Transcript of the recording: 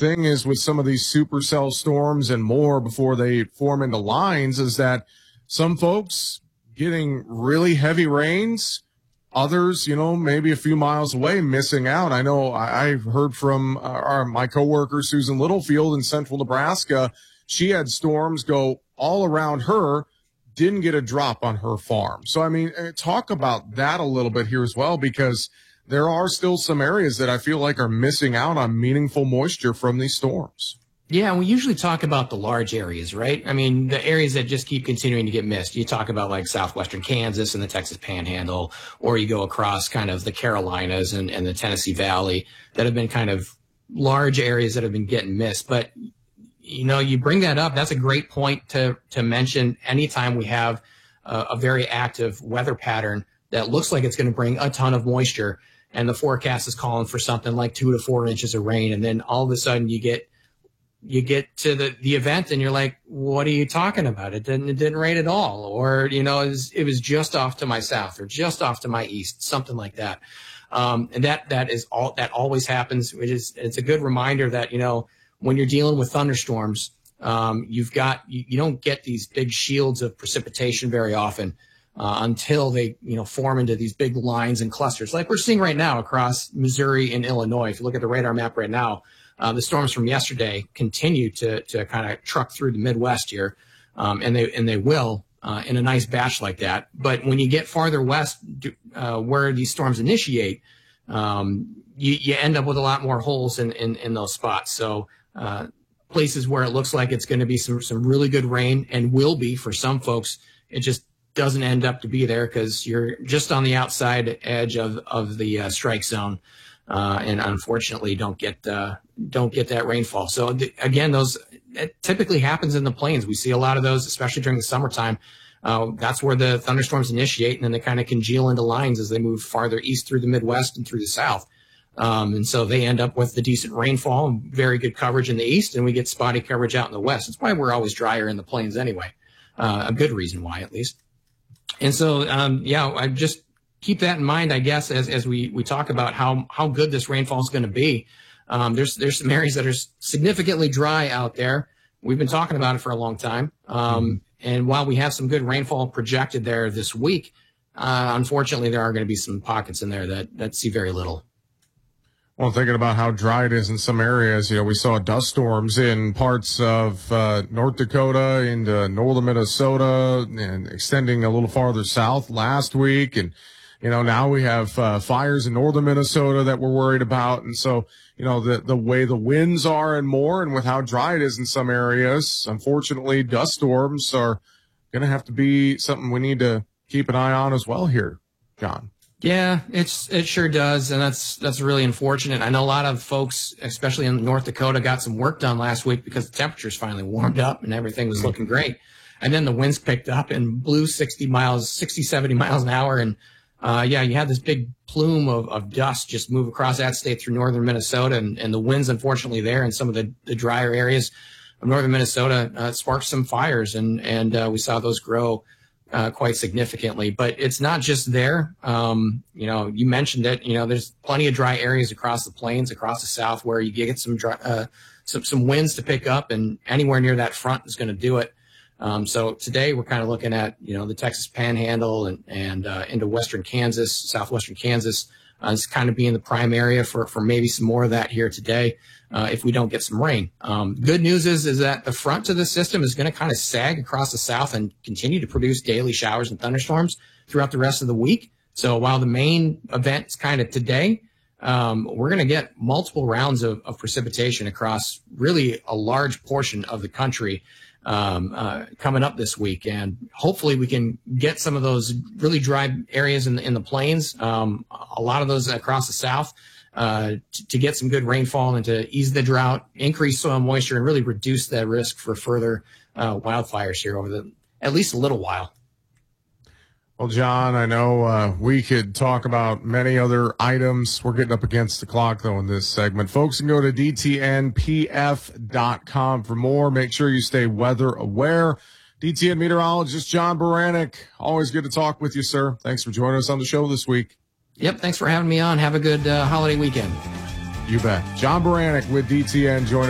thing is with some of these supercell storms and more before they form into lines is that some folks getting really heavy rains, others, maybe a few miles away missing out. I know I've heard from my coworker, Susan Littlefield in central Nebraska. She had storms go all around her, didn't get a drop on her farm. So, I mean, talk about that a little bit here as well, because there are still some areas that I feel like are missing out on meaningful moisture from these storms. Yeah, we usually talk about the large areas, right? I mean, the areas that just keep continuing to get missed. You talk about like southwestern Kansas and the Texas Panhandle, or you go across kind of the Carolinas and the Tennessee Valley that have been kind of large areas that have been getting missed. But, you bring that up. That's a great point to mention anytime we have a very active weather pattern that looks like it's going to bring a ton of moisture, and the forecast is calling for something like 2 to 4 inches of rain. And then all of a sudden you get to the event and you're like, what are you talking about? It didn't rain at all. Or, it was just off to my south or just off to my east, something like that. And that always happens. It's a good reminder that, when you're dealing with thunderstorms, you don't get these big shields of precipitation very often, until they, form into these big lines and clusters like we're seeing right now across Missouri and Illinois. If you look at the radar map right now, the storms from yesterday continue to kind of truck through the Midwest here, and they will in a nice batch like that. But when you get farther west, where these storms initiate, you end up with a lot more holes in those spots. So places where it looks like it's going to be some really good rain, and will be for some folks, it just doesn't end up to be there because you're just on the outside edge of the strike zone. And unfortunately don't get that rainfall. So again, it typically happens in the plains. We see a lot of those, especially during the summertime. That's where the thunderstorms initiate, and then they kind of congeal into lines as they move farther east through the Midwest and through the South. And so they end up with the decent rainfall and very good coverage in the east, and we get spotty coverage out in the west. That's why we're always drier in the plains anyway. A good reason why, at least. And so, I just keep that in mind, I guess, as we talk about how good this rainfall is going to be. There's some areas that are significantly dry out there. We've been talking about it for a long time. And while we have some good rainfall projected there this week, unfortunately, there are going to be some pockets in there that see very little. Well, thinking about how dry it is in some areas, we saw dust storms in parts of North Dakota into northern Minnesota and extending a little farther south last week. And, now we have fires in northern Minnesota that we're worried about. And so, the way the winds are and more, and with how dry it is in some areas, unfortunately, dust storms are going to have to be something we need to keep an eye on as well here, John. Yeah, it sure does. And that's really unfortunate. I know a lot of folks, especially in North Dakota, got some work done last week because the temperatures finally warmed up and everything was looking great. And then the winds picked up and blew 60, 70 miles an hour. And, you had this big plume of dust just move across that state through northern Minnesota. And the winds, unfortunately, there in some of the drier areas of northern Minnesota, sparked some fires. And we saw those grow quite significantly. But it's not just there. You mentioned it. There's plenty of dry areas across the plains, across the South, where you get some winds to pick up, and anywhere near that front is going to do it. So today we're kind of looking at, the Texas Panhandle and into western Kansas, southwestern Kansas. It's kind of being the prime area for maybe some more of that here today, if we don't get some rain. Good news is that the front of the system is going to kind of sag across the South and continue to produce daily showers and thunderstorms throughout the rest of the week. So while the main event is kind of today, we're going to get multiple rounds of precipitation across really a large portion of the country coming up this week, and hopefully we can get some of those really dry areas in the plains, a lot of those across the South, to get some good rainfall and to ease the drought, increase soil moisture, and really reduce the risk for further wildfires here over at least a little while. Well, John, I know we could talk about many other items. We're getting up against the clock, though, in this segment. Folks can go to dtnpf.com for more. Make sure you stay weather aware. DTN meteorologist John Baranek, always good to talk with you, sir. Thanks for joining us on the show this week. Yep, thanks for having me on. Have a good holiday weekend. You bet. John Baranek with DTN joining